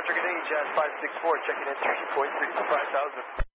Roger, good day, Jazz 564, checking in 3.3 for 5,000.